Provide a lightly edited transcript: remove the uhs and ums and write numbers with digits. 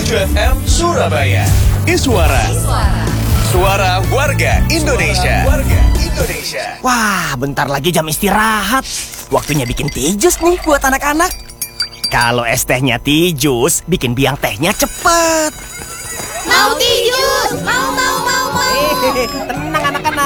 97 FM Surabaya. Iswara. Suara warga Indonesia. Wah, bentar lagi jam istirahat. Waktunya bikin tijus nih buat anak-anak. Kalau es tehnya tijus, bikin biang tehnya cepet. Mau tijus, mau. Tenang anak-anak.